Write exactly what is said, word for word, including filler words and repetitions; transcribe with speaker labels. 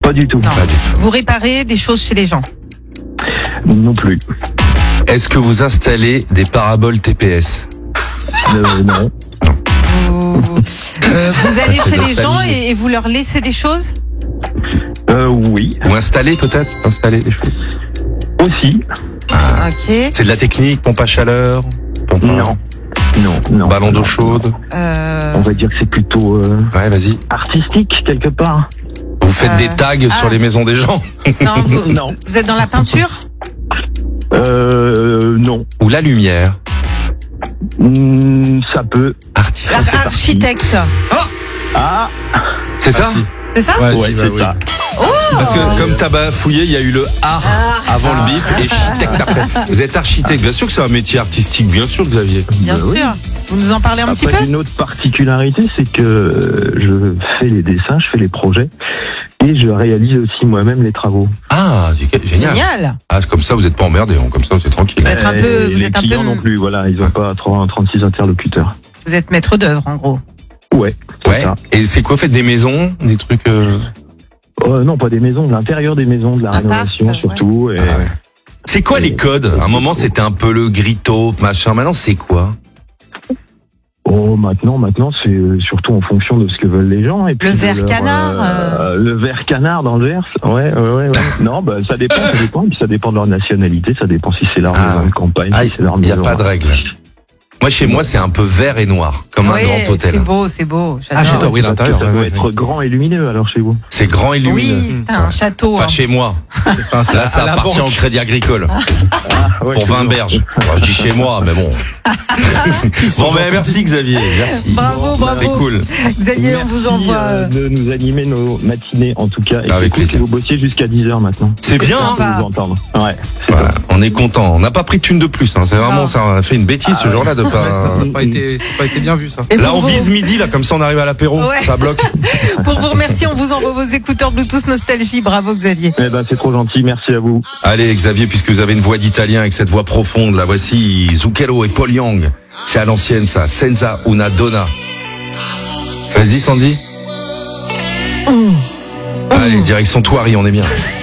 Speaker 1: Pas du tout.
Speaker 2: Non.
Speaker 3: Pas du tout.
Speaker 2: Vous réparez des choses chez les gens.
Speaker 1: Non plus.
Speaker 3: Est-ce que vous installez des paraboles T P S?
Speaker 1: Euh, non.
Speaker 2: Vous, euh, vous allez
Speaker 3: C'est
Speaker 2: chez les gens
Speaker 3: nostalgie.
Speaker 2: et, et vous leur laissez des choses.
Speaker 1: Euh, oui.
Speaker 3: Ou installer peut-être? Installer des choses.
Speaker 1: Aussi.
Speaker 2: Ok.
Speaker 3: C'est de la technique, pompe à chaleur, pompe à-
Speaker 1: Non. Non, non.
Speaker 3: ballon d'eau
Speaker 1: non.
Speaker 3: chaude.
Speaker 2: Euh,
Speaker 1: On va dire que c'est plutôt euh,
Speaker 3: Ouais, vas-y.
Speaker 1: artistique quelque part.
Speaker 3: Vous faites
Speaker 2: Euh,
Speaker 3: des tags
Speaker 2: ah.
Speaker 3: sur les maisons des gens?
Speaker 2: non, vous,
Speaker 1: Non.
Speaker 2: vous êtes dans la peinture.
Speaker 1: Euh, non.
Speaker 3: Ou la lumière?
Speaker 1: Hmm, ça peut.
Speaker 3: Artiste.
Speaker 2: Ar-
Speaker 1: c'est parti.
Speaker 2: architecte.
Speaker 1: Ah.
Speaker 3: C'est ça?
Speaker 2: C'est ça?
Speaker 4: Ouais,
Speaker 1: Ouais,
Speaker 4: si, bah
Speaker 1: c'est
Speaker 4: oui.
Speaker 1: ça.
Speaker 3: Parce que comme t'as bafouillé, il y a eu le art avant le bip et architecte après. Vous êtes architecte, bien sûr que c'est un métier artistique, bien sûr Xavier.
Speaker 2: Bien
Speaker 1: Bah oui.
Speaker 2: sûr. Vous nous en parlez un petit
Speaker 1: Après,
Speaker 2: peu?
Speaker 1: une autre particularité, c'est que euh, je fais les dessins, je fais les projets et je réalise aussi moi-même les travaux.
Speaker 3: Ah, c'est génial.
Speaker 2: Génial.
Speaker 3: Ah, comme ça vous êtes pas emmerdé, hein, comme ça c'est tranquille.
Speaker 2: Vous êtes un peu-
Speaker 1: Et
Speaker 2: vous
Speaker 1: les
Speaker 2: êtes un peu-
Speaker 1: clients non plus, voilà, ils ont pas trente-six interlocuteurs.
Speaker 2: Vous êtes maître d'œuvre, en gros.
Speaker 1: Ouais. c'est
Speaker 3: Ouais.
Speaker 1: ça.
Speaker 3: Et c'est quoi, faites des maisons, des trucs euh...
Speaker 1: Euh, non, pas des maisons, de l'intérieur des maisons, de la
Speaker 2: Appart,
Speaker 1: rénovation
Speaker 2: ouais.
Speaker 1: surtout. Et...
Speaker 3: Ah ouais. C'est quoi les codes? À un moment c'était un peu le grito, machin. Maintenant c'est quoi?
Speaker 1: Oh, maintenant, maintenant, c'est euh, surtout en fonction de ce que veulent les gens. Et puis
Speaker 2: Le
Speaker 1: de
Speaker 2: verre
Speaker 1: leur,
Speaker 2: canard,
Speaker 1: euh, Le verre canard dans le verre. Ouais, ouais, ouais. ouais. Non, bah, ça dépend, ça dépend. Et puis ça dépend de leur nationalité, ça dépend si c'est leur
Speaker 3: Ah.
Speaker 1: maison de campagne,
Speaker 3: Ah,
Speaker 1: si c'est leur
Speaker 3: il n'y a
Speaker 1: maison.
Speaker 3: pas de règle. Moi chez moi c'est un peu vert et noir, comme un
Speaker 2: Oui,
Speaker 3: grand hôtel.
Speaker 2: c'est beau, c'est beau.
Speaker 4: Ah,
Speaker 2: J'adore.
Speaker 4: j'adore, oui, l'intérieur.
Speaker 1: Ça
Speaker 4: ouais,
Speaker 1: doit
Speaker 4: ouais,
Speaker 1: être
Speaker 4: ouais.
Speaker 1: grand et lumineux alors chez vous.
Speaker 3: C'est grand et lumineux.
Speaker 2: Oui, c'est un
Speaker 3: Ouais.
Speaker 2: château.
Speaker 3: Pas
Speaker 2: hein.
Speaker 3: chez moi.
Speaker 4: Enfin, c'est
Speaker 3: Là,
Speaker 4: à
Speaker 3: ça
Speaker 4: la
Speaker 3: appartient au
Speaker 4: banque.
Speaker 3: Crédit Agricole.
Speaker 1: Ah, ouais,
Speaker 3: Pour
Speaker 1: chez
Speaker 3: vingt
Speaker 1: vous.
Speaker 3: berges. Bon, je dis chez moi, mais bon. Bon, ben, merci Xavier. Merci.
Speaker 2: Bravo, bravo.
Speaker 3: C'est cool.
Speaker 2: Xavier, on
Speaker 1: Merci,
Speaker 2: vous envoie.
Speaker 1: euh, de nous animer nos matinées en tout cas. Et
Speaker 3: Avec
Speaker 1: c'est cool
Speaker 3: plaisir.
Speaker 1: que vous bossiez jusqu'à dix heures maintenant.
Speaker 3: C'est bien, hein.
Speaker 1: Je peux vous entendre. Ouais.
Speaker 3: Voilà, on est content. On n'a pas pris de thune de plus. Hein. C'est vraiment,
Speaker 2: Non.
Speaker 3: ça on a fait une bêtise ce jour-là de
Speaker 4: Ouais, ça,
Speaker 3: pas.
Speaker 4: ça n'a pas été, ça a pas été bien vu, ça.
Speaker 2: Et
Speaker 3: Là,
Speaker 2: pour
Speaker 3: on
Speaker 2: vous-
Speaker 3: vise midi, là, comme ça, on arrive à l'apéro.
Speaker 2: Ouais.
Speaker 3: Ça bloque.
Speaker 2: Pour vous remercier, on vous envoie vos écouteurs Bluetooth Nostalgie. Bravo, Xavier.
Speaker 1: Eh ben, c'est trop gentil. Merci à vous.
Speaker 3: Allez, Xavier, puisque vous avez une voix d'italien avec cette voix profonde, là, voici Zucchero et Paul Young. C'est à l'ancienne, ça. Senza una donna. Vas-y, Sandy. Allez, direction Thoiry, on est bien.